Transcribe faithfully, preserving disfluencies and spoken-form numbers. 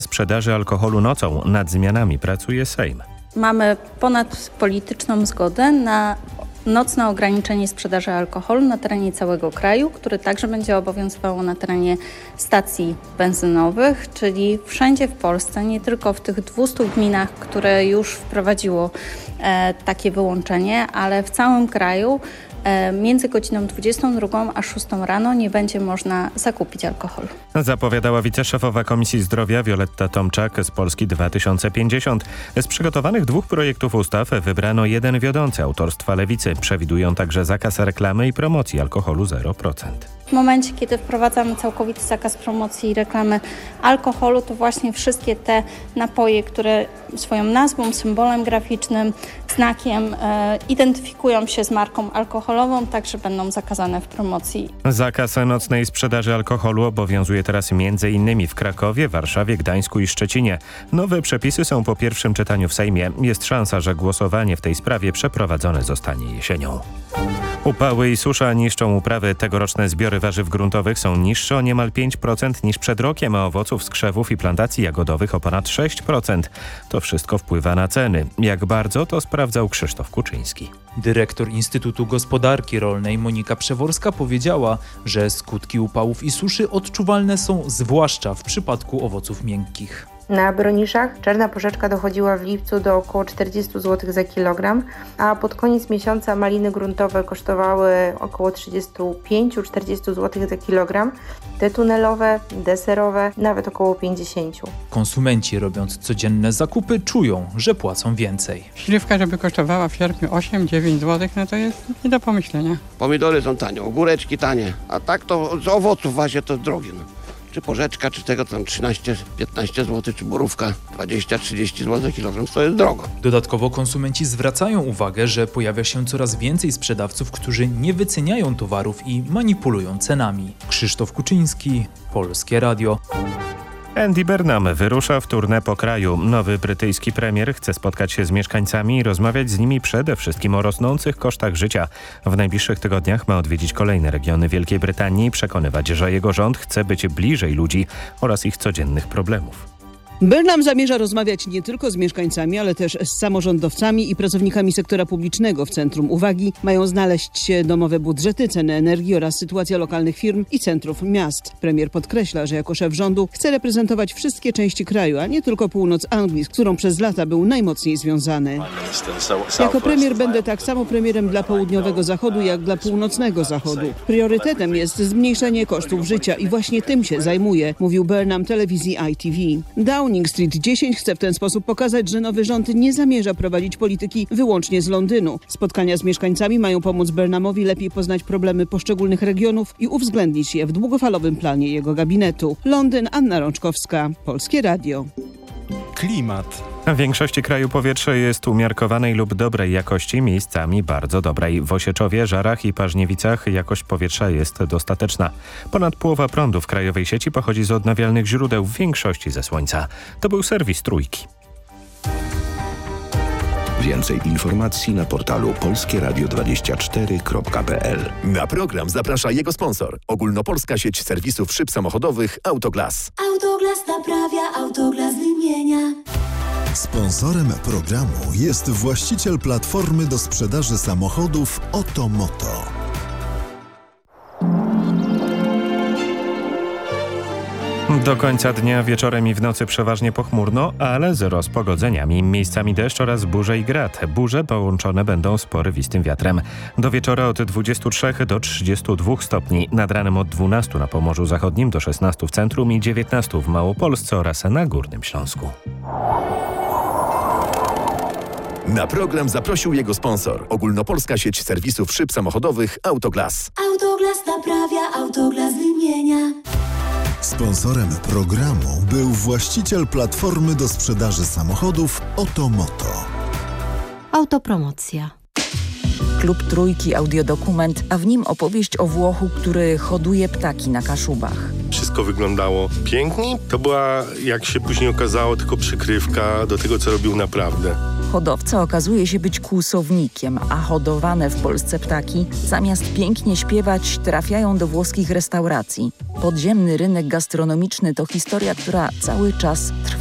Sprzedaży alkoholu nocą. Nad zmianami pracuje Sejm. Mamy ponadpolityczną zgodę na nocne ograniczenie sprzedaży alkoholu na terenie całego kraju, które także będzie obowiązywało na terenie stacji benzynowych, czyli wszędzie w Polsce, nie tylko w tych dwustu gminach, które już wprowadziło e, takie wyłączenie, ale w całym kraju między godziną dwudziestą drugą a szóstą rano nie będzie można zakupić alkoholu. Zapowiadała wiceszefowa Komisji Zdrowia Wioletta Tomczak z Polski dwa tysiące pięćdziesiąt. Z przygotowanych dwóch projektów ustaw wybrano jeden wiodący autorstwa Lewicy. Przewidują także zakaz reklamy i promocji alkoholu zero procent. W momencie, kiedy wprowadzamy całkowity zakaz promocji i reklamy alkoholu, to właśnie wszystkie te napoje, które swoją nazwą, symbolem graficznym, znakiem e, identyfikują się z marką alkoholową, także będą zakazane w promocji. Zakaz nocnej sprzedaży alkoholu obowiązuje teraz między innymi w Krakowie, Warszawie, Gdańsku i Szczecinie. Nowe przepisy są po pierwszym czytaniu w Sejmie. Jest szansa, że głosowanie w tej sprawie przeprowadzone zostanie jesienią. Upały i susza niszczą uprawy. Tegoroczne zbiory warzyw gruntowych są niższe o niemal pięć procent niż przed rokiem, a owoców z krzewów i plantacji jagodowych o ponad sześć procent. To wszystko wpływa na ceny. Jak bardzo, to sprawdzał Krzysztof Kuczyński. Dyrektor Instytutu Gospodarki Rolnej Monika Przeworska powiedziała, że skutki upałów i suszy odczuwalne są zwłaszcza w przypadku owoców miękkich. Na broniszach czarna porzeczka dochodziła w lipcu do około czterdzieści złotych za kilogram, a pod koniec miesiąca maliny gruntowe kosztowały około trzydzieści pięć do czterdziestu złotych za kilogram, te tunelowe, deserowe nawet około pięćdziesiąt. Konsumenci, robiąc codzienne zakupy, czują, że płacą więcej. Śliwka, żeby kosztowała w sierpniu osiem dziewięć złotych, no to jest nie do pomyślenia. Pomidory są tanie, ogóreczki tanie, a tak to z owoców właśnie to drogie. No. Czy porzeczka, czy tego tam trzynaście piętnaście złotych, czy borówka dwadzieścia trzydzieści złotych za kilogram, to jest drogo. Dodatkowo konsumenci zwracają uwagę, że pojawia się coraz więcej sprzedawców, którzy nie wyceniają towarów i manipulują cenami. Krzysztof Kuczyński, Polskie Radio. Andy Burnham wyrusza w tournée po kraju. Nowy brytyjski premier chce spotkać się z mieszkańcami i rozmawiać z nimi przede wszystkim o rosnących kosztach życia. W najbliższych tygodniach ma odwiedzić kolejne regiony Wielkiej Brytanii i przekonywać, że jego rząd chce być bliżej ludzi oraz ich codziennych problemów. Burnham zamierza rozmawiać nie tylko z mieszkańcami, ale też z samorządowcami i pracownikami sektora publicznego. W centrum uwagi mają znaleźć się domowe budżety, ceny energii oraz sytuacja lokalnych firm i centrów miast. Premier podkreśla, że jako szef rządu chce reprezentować wszystkie części kraju, a nie tylko północ Anglii, z którą przez lata był najmocniej związany. Jako premier będę tak samo premierem dla południowego zachodu, jak dla północnego zachodu. Priorytetem jest zmniejszenie kosztów życia i właśnie tym się zajmuję, mówił Burnham telewizji I T V. Downing Street dziesięć chce w ten sposób pokazać, że nowy rząd nie zamierza prowadzić polityki wyłącznie z Londynu. Spotkania z mieszkańcami mają pomóc Burnhamowi lepiej poznać problemy poszczególnych regionów i uwzględnić je w długofalowym planie jego gabinetu. Londyn, Anna Rączkowska, Polskie Radio. Klimat. W większości kraju powietrze jest umiarkowanej lub dobrej jakości, miejscami bardzo dobrej. W Osieczowie, Żarach i Paźniewicach jakość powietrza jest dostateczna. Ponad połowa prądu w krajowej sieci pochodzi z odnawialnych źródeł, w większości ze słońca. To był serwis Trójki. Więcej informacji na portalu polskie radio dwadzieścia cztery kropka p l. Na program zaprasza jego sponsor. Ogólnopolska sieć serwisów szyb samochodowych Autoglas. Autoglas naprawia, Autoglas wymienia. Sponsorem programu jest właściciel platformy do sprzedaży samochodów Otomoto. Do końca dnia, wieczorem i w nocy przeważnie pochmurno, ale z rozpogodzeniami. Miejscami deszcz oraz burze i grad. Burze połączone będą z porywistym wiatrem. Do wieczora od dwudziestu trzech do trzydziestu dwóch stopni. Nad ranem od dwunastu na Pomorzu Zachodnim do szesnastu w centrum i dziewiętnastu w Małopolsce oraz na Górnym Śląsku. Na program zaprosił jego sponsor. Ogólnopolska sieć serwisów szyb samochodowych Autoglas. Autoglas naprawia, Autoglas wymienia. Sponsorem programu był właściciel platformy do sprzedaży samochodów Otomoto. Autopromocja. Klub Trójki, audiodokument, a w nim opowieść o Włochu, który hoduje ptaki na Kaszubach. Wszystko wszystko wyglądało pięknie. To była, jak się później okazało, tylko przykrywka do tego, co robił naprawdę. Hodowca okazuje się być kłusownikiem, a hodowane w Polsce ptaki zamiast pięknie śpiewać trafiają do włoskich restauracji. Podziemny rynek gastronomiczny to historia, która cały czas trwa.